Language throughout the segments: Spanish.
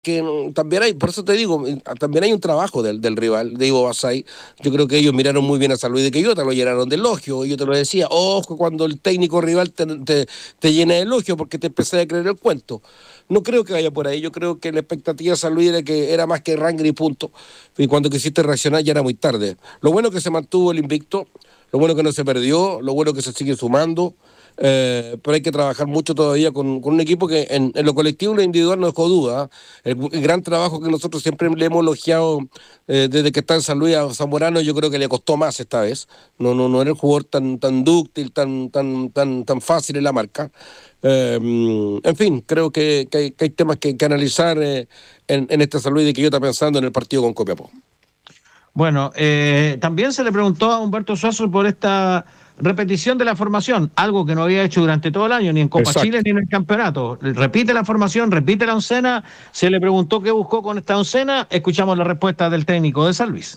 que también hay, por eso te digo, también hay un trabajo del rival, de Ivo Basay. Yo creo que ellos miraron muy bien a San Luis de Quillota, lo llenaron de elogio. Yo te lo decía, ojo cuando el técnico rival te llena de elogio porque te empecé a creer el cuento. No creo que vaya por ahí, yo creo que la expectativa de San Luis era que era más que Rangel y punto. Y cuando quisiste reaccionar ya era muy tarde. Lo bueno que se mantuvo el invicto, lo bueno que no se perdió, lo bueno que se sigue sumando. Pero hay que trabajar mucho todavía con un equipo que en lo colectivo y lo individual no dejó duda. El gran trabajo que nosotros siempre le hemos elogiado desde que está en San Luis a Zamorano, yo creo que le costó más esta vez. No era el jugador tan dúctil, tan fácil en la marca. En fin, creo que hay temas que analizar en este San Luis de que yo está pensando en el partido con Copiapó. Bueno, también se le preguntó a Humberto Suazo por esta repetición de la formación, algo que no había hecho durante todo el año, ni en Copa Exacto. Chile ni en el campeonato. Repite la formación, repite la oncena, se le preguntó qué buscó con esta oncena, escuchamos la respuesta del técnico de San Luis.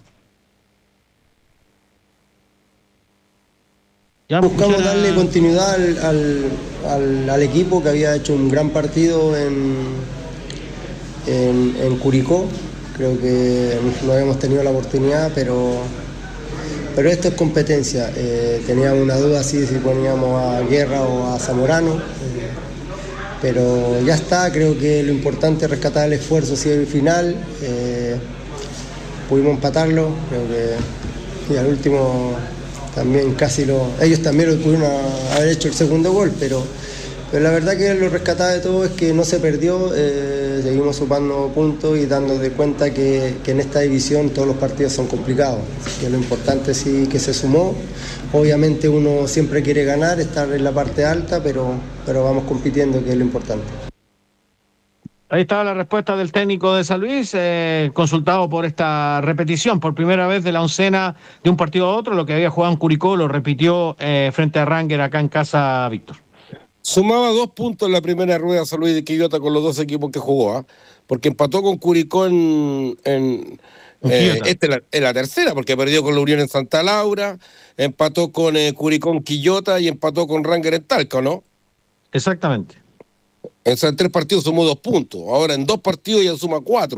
Buscamos darle continuidad al equipo que había hecho un gran partido en Curicó. Creo que no habíamos tenido la oportunidad, pero esto es competencia. Teníamos una duda si poníamos a Guerra o a Zamorano, pero ya está. Creo que lo importante es rescatar el esfuerzo final. Pudimos empatarlo, creo que y al último también ellos también lo pudieron haber hecho el segundo gol, pero la verdad que lo rescatado de todo es que no se perdió. Seguimos sumando puntos y dando de cuenta que en esta división todos los partidos son complicados. Así que lo importante sí que se sumó. Obviamente uno siempre quiere ganar, estar en la parte alta, pero vamos compitiendo, que es lo importante. Ahí estaba la respuesta del técnico de San Luis, consultado por esta repetición, por primera vez de la oncena de un partido a otro, lo que había jugado en Curicó lo repitió frente a Ranger acá en casa, Víctor. Sumaba 2 puntos en la primera rueda San Luis de Quillota con los dos equipos que jugó, porque empató con Curicó en la tercera, porque perdió con la Unión en Santa Laura, empató con Curicó en Quillota y empató con Ranger en Talca, ¿no? Exactamente. En 3 partidos sumó 2 puntos, ahora en 2 partidos ya suma 4.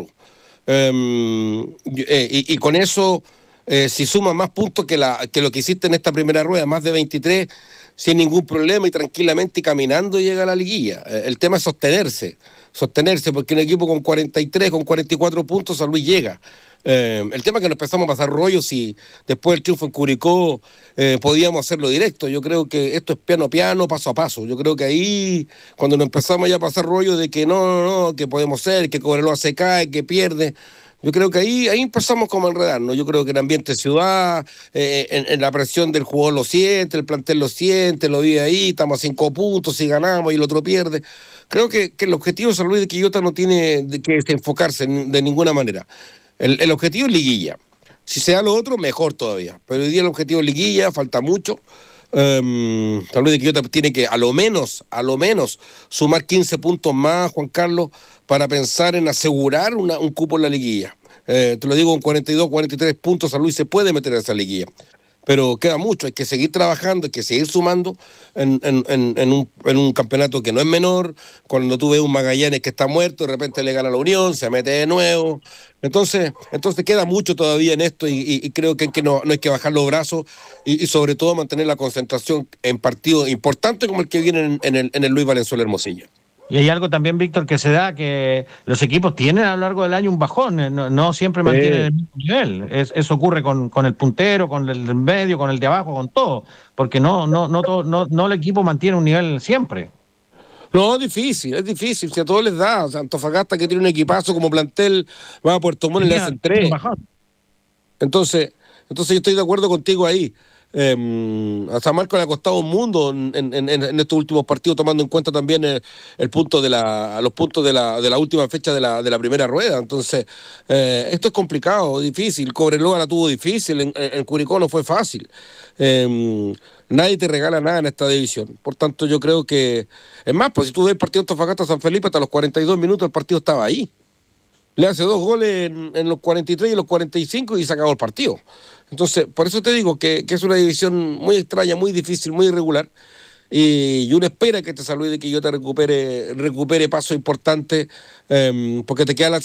Y con eso, si suma más puntos que lo que hiciste en esta primera rueda, más de 23, sin ningún problema y tranquilamente y caminando llega a la liguilla. El tema es sostenerse, porque un equipo con 43, con 44 puntos, San Luis llega. El tema es que nos empezamos a pasar rollos y después del triunfo en Curicó podíamos hacerlo directo. Yo creo que esto es piano, paso a paso. Yo creo que ahí, cuando nos empezamos ya a pasar rollos de que no, que podemos ser, que Cobreloa se cae, que pierde, yo creo que ahí empezamos como a enredarnos. Yo creo que el ambiente ciudad, en la presión del jugador lo siente, el plantel lo siente, lo vive ahí, estamos a 5 puntos, si ganamos y el otro pierde. Creo que el objetivo de San Luis de Quillota no tiene que enfocarse de ninguna manera. El objetivo es liguilla. Si se da lo otro, mejor todavía. Pero hoy día el objetivo es liguilla, falta mucho. San Luis de Quillota tiene que a lo menos sumar 15 puntos más, Juan Carlos, para pensar en asegurar un cupo en la liguilla. Te lo digo, con 42, 43 puntos San Luis se puede meter en esa liguilla. Pero queda mucho, hay que seguir trabajando, hay que seguir sumando en un campeonato que no es menor. Cuando tú ves un Magallanes que está muerto, de repente le gana a la Unión, se mete de nuevo. Entonces queda mucho todavía en esto y creo que no hay que bajar los brazos y sobre todo mantener la concentración en partidos importantes como el que viene en el Luis Valenzuela Hermosillo. Y hay algo también, Víctor, que se da, que los equipos tienen a lo largo del año un bajón, no siempre mantienen el mismo nivel. Eso ocurre con el puntero, con el del medio, con el de abajo, con todo, porque no el equipo mantiene un nivel siempre. No, es difícil, si a todos les da. O sea, Antofagasta, que tiene un equipazo como plantel, va a Puerto Montt y le hacen 3. Entonces yo estoy de acuerdo contigo ahí. A San Marcos le ha costado un mundo en estos últimos partidos, tomando en cuenta también los puntos de la última fecha de la primera rueda. Entonces, esto es complicado, difícil. Cobreloa la tuvo difícil, en Curicó no fue fácil. Nadie te regala nada en esta división. Por tanto, yo creo que, es más, pues si tú ves el partido de Antofagasta San Felipe, hasta los 42 minutos el partido estaba ahí. Le hace 2 goles en los 43 y los 45 y se acabó el partido. Entonces, por eso te digo que es una división muy extraña, muy difícil, muy irregular. y uno espera que te salude y que yo te recupere pasos importantes, porque te queda la